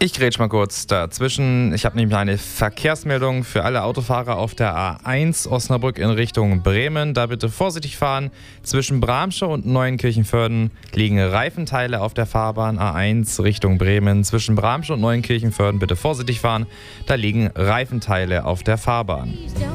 Ich grätsch mal kurz dazwischen. Ich habe nämlich eine Verkehrsmeldung für alle Autofahrer auf der A1 Osnabrück in Richtung Bremen. Da bitte vorsichtig fahren. Zwischen Bramsche und Neuenkirchenvörden liegen Reifenteile auf der Fahrbahn A1 Richtung Bremen. Zwischen Bramsche und Neuenkirchenvörden bitte vorsichtig fahren. Da liegen Reifenteile auf der Fahrbahn.